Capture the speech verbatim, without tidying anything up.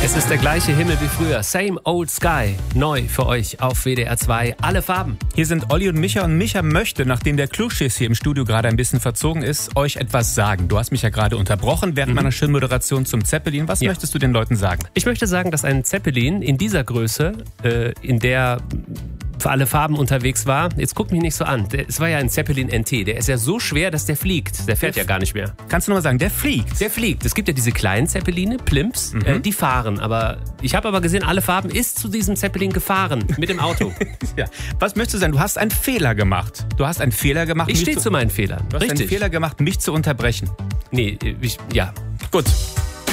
Es ist der gleiche Himmel wie früher. Same old sky. Neu für euch auf W D R zwei. Alle Farben. Hier sind Olli und Micha und Micha möchte, nachdem der Klugschiss hier im Studio gerade ein bisschen verzogen ist, euch etwas sagen. Du hast mich ja gerade unterbrochen während mhm. meiner schönen Moderation zum Zeppelin. Was ja. möchtest du den Leuten sagen? Ich möchte sagen, dass ein Zeppelin in dieser Größe, äh, in der für alle Farben unterwegs war. Jetzt guck mich nicht so an. Es war ja ein Zeppelin N T. Der ist ja so schwer, dass der fliegt. Der fährt der ja gar nicht mehr. Kannst du noch mal sagen, der fliegt? Der fliegt. Es gibt ja diese kleinen Zeppeline, Plimps, mhm. äh, die fahren. Aber ich habe aber gesehen, alle Farben ist zu diesem Zeppelin gefahren. Mit dem Auto. ja. Was möchtest du sagen? Du hast einen Fehler gemacht. Du hast einen Fehler gemacht. Ich stehe zu, zu meinen Fehlern. Du hast Richtig. einen Fehler gemacht, mich zu unterbrechen. Nee, ich, ja. Gut.